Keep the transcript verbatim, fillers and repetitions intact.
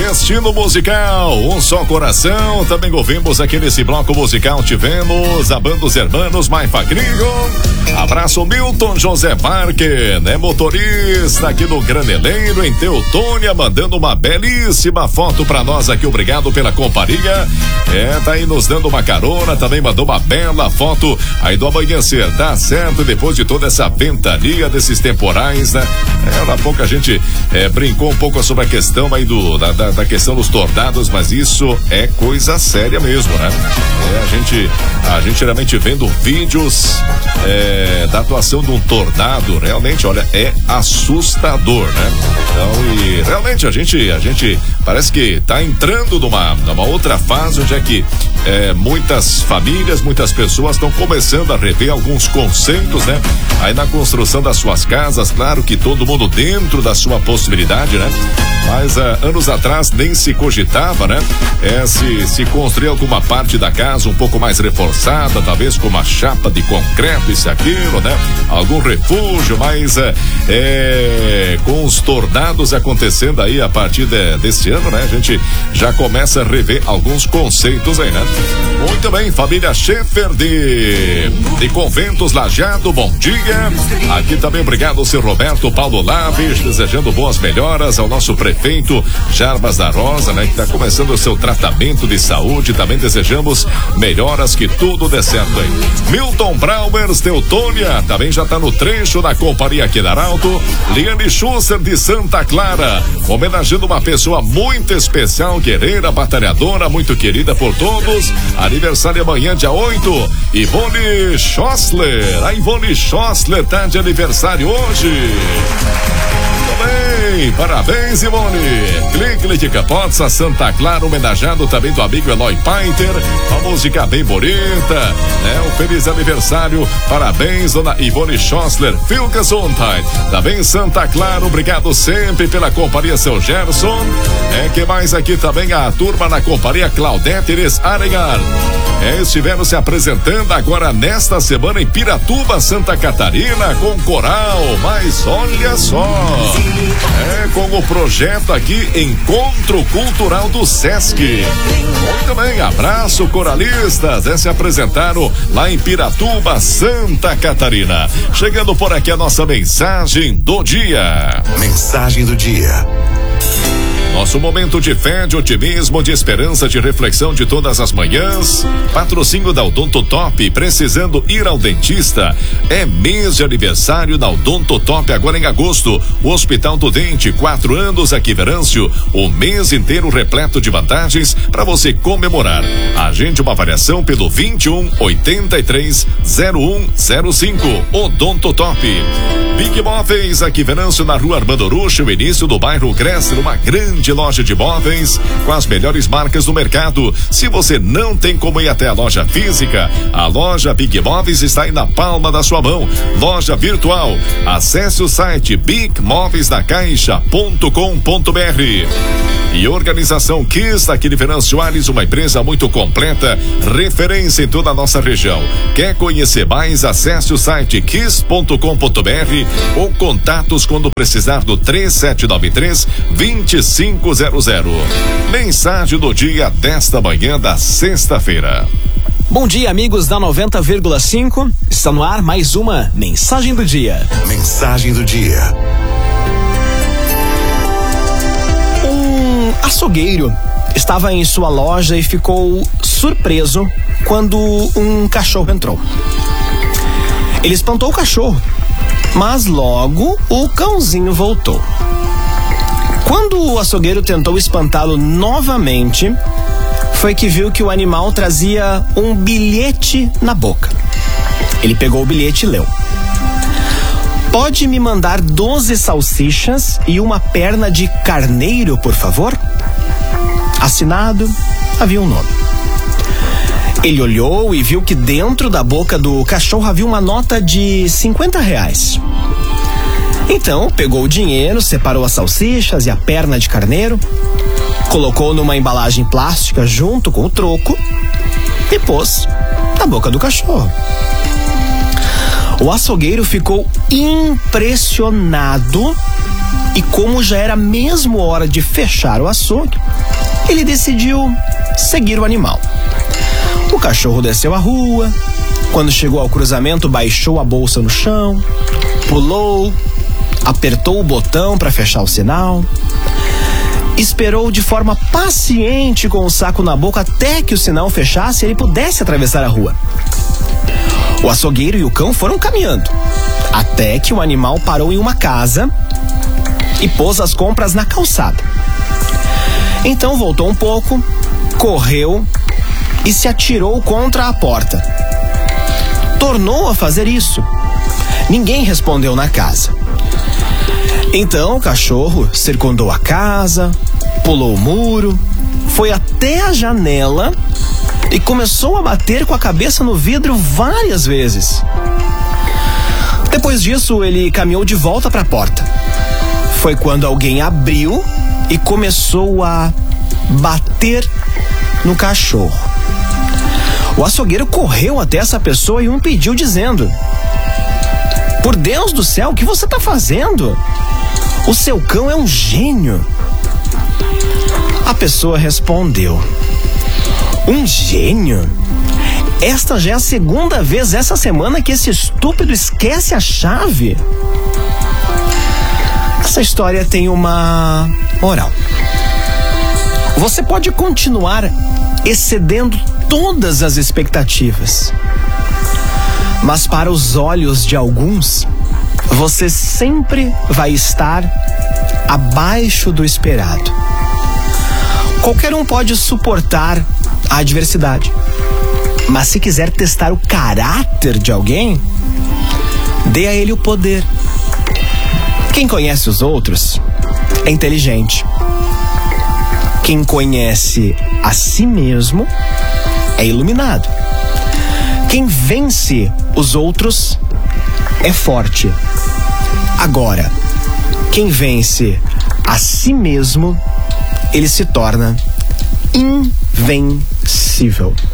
Destino musical, um só coração. Também ouvimos aqui nesse bloco musical. Tivemos a banda Os Hermanos Maifa Gringo. Abraço Milton José Marque, né? Motorista aqui do Graneleiro em Teutônia, mandando uma belíssima foto pra nós aqui. Obrigado pela companhia. É, tá aí nos dando uma carona. Também mandou uma bela foto aí do amanhecer. Tá certo, depois de toda essa ventania desses temporais, né? É, há pouco a gente é, brincou um pouco sobre a questão aí do, da, da, da questão dos tornados, mas isso é coisa séria mesmo, né? É, a gente, a gente realmente vendo vídeos é, da atuação de um tornado, realmente, olha, é assustador, né? Então, e realmente a gente, a gente parece que tá entrando numa, numa outra fase onde é que é, muitas famílias, muitas pessoas estão começando a rever alguns conceitos, né? Aí na construção das suas casas, claro que todo mundo dentro da sua possibilidade, né? Mas uh, anos atrás nem se cogitava, né? É, se, se construir alguma parte da casa um pouco mais reforçada, talvez com uma chapa de concreto, isso e aquilo, né? Algum refúgio, mas uh, é, com os tornados acontecendo aí a partir de, desse ano, né? A gente já começa a rever alguns conceitos aí, né? Muito bem, família Schaefer de, de Conventos Lajeado, bom dia. Aqui também obrigado, seu Roberto Paulo Laves, desejando boas melhoras ao nosso prefeito Jarbas da Rosa, né? Que está começando o seu tratamento de saúde. Também desejamos melhoras, que tudo dê certo aí. Milton Brauers, Teutônia, também já está no trecho da companhia aqui da Arauto. Liane Schuster de Santa Clara, homenageando uma pessoa muito especial, guerreira, batalhadora, muito querida por todos. Aniversário amanhã, dia oito. Ivone Schossler, a Ivone Schossler tá de aniversário hoje. Bem, parabéns, Ivone. Clique de Capotza, Santa Clara, homenageado também do amigo Eloy Painter. Uma música bem bonita, né? Um feliz aniversário. Parabéns, dona Ivone Schossler. Viel Gesundheit. Também Santa Clara, obrigado sempre pela companhia, seu Gerson. É, que mais aqui também a turma na companhia Claudete Ires Arengar. É, estiveram se apresentando agora nesta semana em Piratuba, Santa Catarina, com coral. Mas olha só. É, com o projeto aqui Encontro Cultural do Sesc. Muito bem, abraço coralistas, é, se apresentaram lá em Piratuba, Santa Catarina. Chegando por aqui a nossa mensagem do dia. Mensagem do dia. Nosso momento de fé, de otimismo, de esperança, de reflexão de todas as manhãs. Patrocínio da Odonto Top, precisando ir ao dentista. É mês de aniversário da Odonto Top agora em agosto. O Hospital do Dente, quatro anos aqui, Verâncio. O mês inteiro repleto de vantagens para você comemorar. Agende uma avaliação pelo vinte e um, oitenta e três, zero um zero cinco. Odonto Top. Big Móveis, aqui, Venâncio, na rua Armando Urucho, o início do bairro Cresce, uma grande loja de móveis com as melhores marcas do mercado. Se você não tem como ir até a loja física, a loja Big Móveis está aí na palma da sua mão. Loja virtual. Acesse o site big móveis da caixa ponto com ponto br. E Organização Kiss, aqui de Venâncio Aires, uma empresa muito completa, referência em toda a nossa região. Quer conhecer mais? Acesse o site kiss ponto com ponto br ou contatos quando precisar do três sete nove três, dois cinco zero zero. Mensagem do dia desta manhã da sexta-feira. Bom dia, amigos da noventa vírgula cinco. Está no ar mais uma Mensagem do Dia. Mensagem do dia. Um açougueiro estava em sua loja e ficou surpreso quando um cachorro entrou. Ele espantou o cachorro, mas logo o cãozinho voltou. Quando o açougueiro tentou espantá-lo novamente, foi que viu que o animal trazia um bilhete na boca. Ele pegou o bilhete e leu: pode me mandar doze salsichas e uma perna de carneiro, por favor? Assinado, havia um nome. Ele olhou e viu que dentro da boca do cachorro havia uma nota de cinquenta reais. Então, pegou o dinheiro, separou as salsichas e a perna de carneiro, colocou numa embalagem plástica junto com o troco e pôs na boca do cachorro. O açougueiro ficou impressionado E como já era mesmo hora de fechar o açougue, ele decidiu seguir o animal. O cachorro desceu a rua. Quando chegou ao cruzamento, baixou a bolsa no chão, pulou, apertou o botão para fechar o sinal, esperou de forma paciente com o saco na boca até que o sinal fechasse e ele pudesse atravessar a rua. O açougueiro e o cão foram caminhando, até que o animal parou em uma casa e pôs as compras na calçada. Então voltou um pouco, correu e se atirou contra a porta. Tornou a fazer isso. Ninguém respondeu na casa. Então o cachorro circundou a casa, pulou o muro, foi até a janela e começou a bater com a cabeça no vidro várias vezes. Depois disso, ele caminhou de volta para a porta. Foi quando alguém abriu e começou a bater no cachorro. O açougueiro correu até essa pessoa e o impediu, dizendo: por Deus do céu, o que você está fazendo? O seu cão é um gênio. A pessoa respondeu: um gênio? Esta já é a segunda vez essa semana que esse estúpido esquece a chave. Essa história tem uma moral. Você pode continuar excedendo todas as expectativas, mas para os olhos de alguns, você sempre vai estar abaixo do esperado. Qualquer um pode suportar a adversidade, mas se quiser testar o caráter de alguém, dê a ele o poder. Quem conhece os outros é inteligente. Quem conhece a si mesmo é iluminado. Quem vence os outros é forte. Agora, quem vence a si mesmo, ele se torna invencível.